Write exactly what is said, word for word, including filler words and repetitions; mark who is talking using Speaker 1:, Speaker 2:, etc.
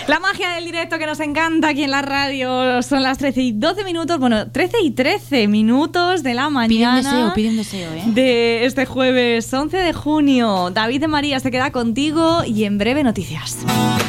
Speaker 1: La magia del directo que nos encanta aquí en la radio. Son las trece y doce minutos, bueno, trece y trece minutos de la mañana.
Speaker 2: Pide un deseo, pide un deseo, ¿eh?
Speaker 1: De este jueves once de junio. David de María se queda contigo y en breve noticias.